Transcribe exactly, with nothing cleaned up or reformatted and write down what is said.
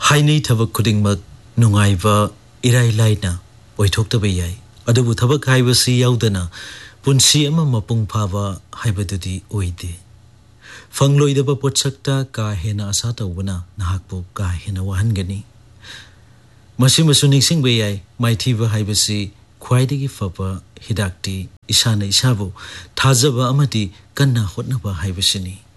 हाइनै थबक खुदिंमक नुंगाइबा इराई लाइना ओइथोक्तबा याइ अदुबु थबक हाइबसि याउदना पुन्सि अमा मपुंग फाबा हाइबदुदि ओइदे फंगलोइदबा पोटसक्ता का हेना आशा तौबना नहाकपु का हेना वहनगनी मसिमसु निंगसिंगबा याइ माइथिबा हाइबसि ख्वाइदगी फबा हिदाक्ति इसाना इसाबु थाजबा अमदि कन्ना होतनबा हाइबसिनी